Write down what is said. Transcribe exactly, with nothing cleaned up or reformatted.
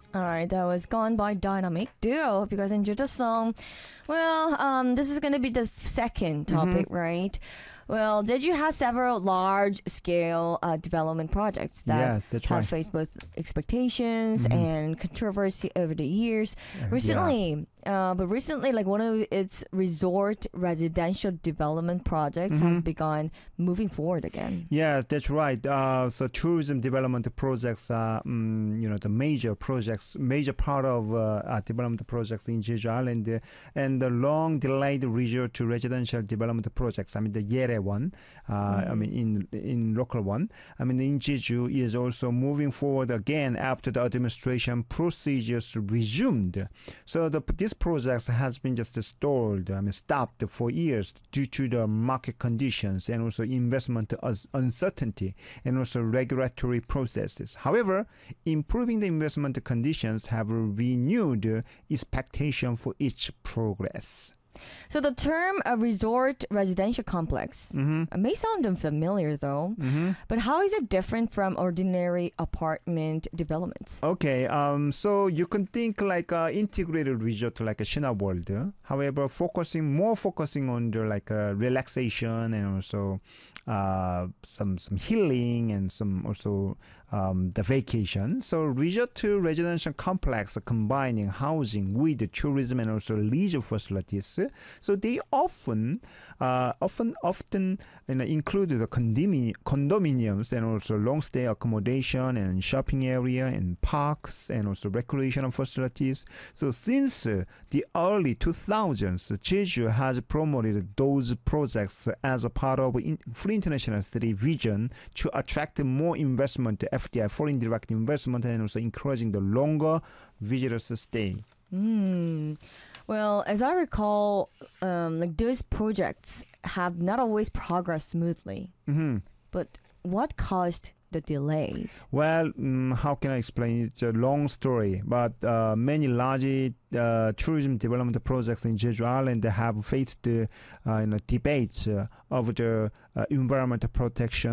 All right, that was Gone by Dynamic Duo. Hope you guys enjoyed the song. Well, um, this is going to be the second topic, Mm-hmm. right? Well, Jeju has several large-scale uh, development projects that Yeah, that's have right. faced both expectations Mhm. and controversy over the years. Uh, Recently, uh, but recently, like one of its resort residential development projects has Mhm. begun moving forward again. Yeah, that's right. Uh, so tourism development projects are, um, you know, the major projects, major part of uh, uh, development projects in Jeju Island, uh, and the long delayed resort to residential development projects. I mean, the Yere one. Uh, I mean, in in local one. I mean, in Jeju is also moving forward again after the administration procedures resumed. So the this project has been just stalled. I mean, stopped for years due to the market conditions and also investment us- uncertainty and also regulatory processes. However, improving the investment conditions have renewed expectation for its progress. So the term a resort residential complex Mm-hmm. uh, may sound unfamiliar though, Mm-hmm. but how is it different from ordinary apartment developments? Okay, um, so you can think like a integrated resort like a Shina World. uh, However, focusing more focusing on the like uh, relaxation and also uh, some some healing and some also um, the vacation. So resort to residential complex combining housing with the tourism and also leisure facilities. So they often uh, often often you know, include the condomini- condominiums and also long stay accommodation and shopping area and parks and also recreational facilities. So since uh, the early two thousands, Jeju has promoted those projects as a part of in- Free International City vision to attract more investment, F D I, foreign direct investment, and also encouraging the longer visitors stay. Hmm. Well, as I recall, um, like those projects have not always progressed smoothly. hmm But what caused the delays? Well, mm, how can I explain? It's a long story, but uh, many large uh, tourism development projects in Jeju Island have faced uh, you know, debates uh, over the uh, environmental protection